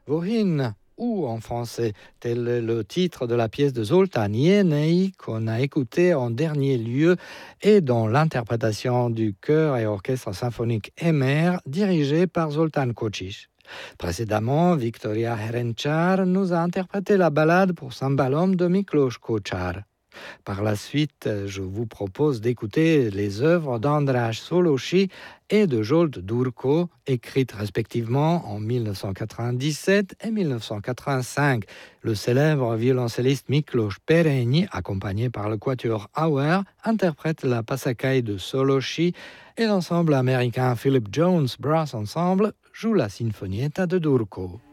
Vohin, ou en français, tel est le titre de la pièce de Zoltán Yenei qu'on a écouté en dernier lieu et dont l'interprétation du chœur et orchestre symphonique Emer dirigé par Zoltán Kocsis. Précédemment, Victoria Herenchar nous a interprété la ballade pour cymbalom de Miklós Kócsár. Par la suite, je vous propose d'écouter les œuvres d'András Szolósi et de Zsolt Durko, écrites respectivement en 1997 et 1985. Le célèbre violoncelliste Miklós Perényi, accompagné par le quatuor Auer, interprète la Passacaille de Szolósi et l'ensemble américain Philip Jones Brass Ensemble joue la Sinfonietta de Durko.